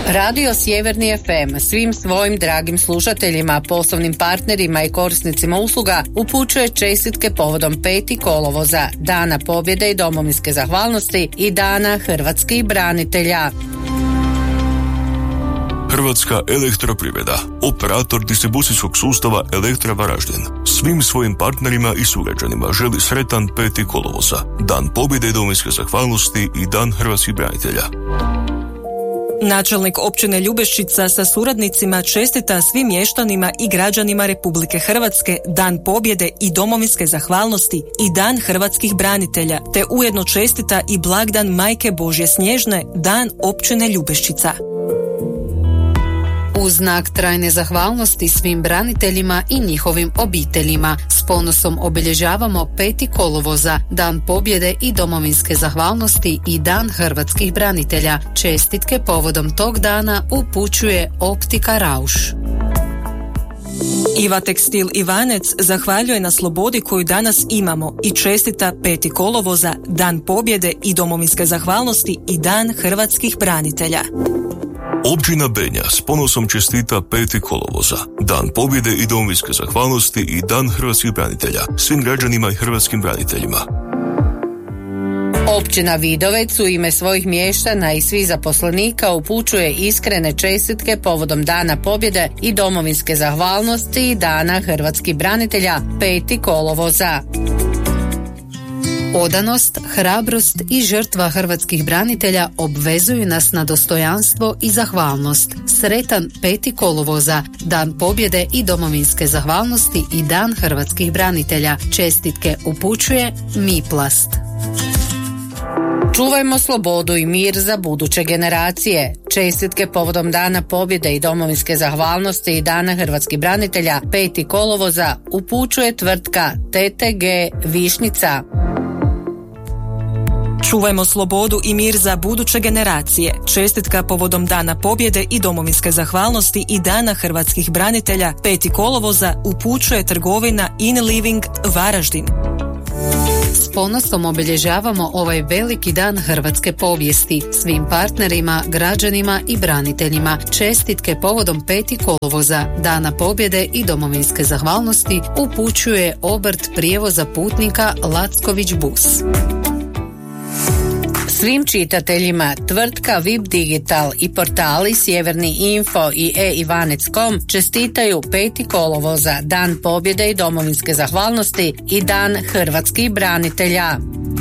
Radio Sjeverni FM svim svojim dragim slušateljima, poslovnim partnerima i korisnicima usluga upućuje čestitke povodom 5. kolovoza, Dana pobjede i domovinske zahvalnosti i Dana hrvatskih branitelja. Hrvatska elektroprivreda, operator distribucijskog sustava Elektra Varaždin, svim svojim partnerima i sugrađanima želi sretan 5. kolovoza, Dan pobjede i domovinske zahvalnosti i Dan hrvatskih branitelja. Načelnik općine Ljubeščica sa suradnicima čestita svim mještanima i građanima Republike Hrvatske Dan pobjede i domovinske zahvalnosti i Dan hrvatskih branitelja, te ujedno čestita i blagdan Majke Božje Snježne, Dan općine Ljubeščica. U znak trajne zahvalnosti svim braniteljima i njihovim obiteljima, s ponosom obilježavamo 5. kolovoza, Dan pobjede i domovinske zahvalnosti i Dan hrvatskih branitelja. Čestitke povodom tog dana upućuje Optika Rauš. Iva Tekstil Ivanec zahvaljuje na slobodi koju danas imamo i čestita 5. kolovoza, Dan pobjede i domovinske zahvalnosti i Dan hrvatskih branitelja. Općina Benja s ponosom čestita 5. kolovoza, Dan pobjede i domovinske zahvalnosti i Dan hrvatskih branitelja, svim građanima i hrvatskim braniteljima. Općina Vidovec u ime svojih mještana i svih zaposlenika upućuje iskrene čestitke povodom Dana pobjede i domovinske zahvalnosti i Dana hrvatskih branitelja 5. kolovoza. Odanost, hrabrost i žrtva hrvatskih branitelja obvezuju nas na dostojanstvo i zahvalnost. Sretan 5. kolovoza, Dan pobjede i domovinske zahvalnosti i Dan hrvatskih branitelja. Čestitke upućuje Miplast. Čuvajmo slobodu i mir za buduće generacije. Čestitke povodom Dana pobjede i domovinske zahvalnosti i Dana hrvatskih branitelja 5. kolovoza upućuje tvrtka TTG Višnica. Čuvajmo slobodu i mir za buduće generacije. Čestitka povodom Dana pobjede i domovinske zahvalnosti i Dana hrvatskih branitelja 5. kolovoza upućuje trgovina In Living Varaždin. S ponosom obilježavamo ovaj veliki dan hrvatske povijesti. Svim partnerima, građanima i braniteljima čestitke povodom 5. kolovoza, Dana pobjede i domovinske zahvalnosti upućuje obrt prijevoza putnika Lacković Bus. Svim čitateljima tvrtka VIP Digital i portali Sjeverni Info i e-Ivanec.com čestitaju 5. kolovoza, Dan pobjede i domovinske zahvalnosti i Dan hrvatskih branitelja.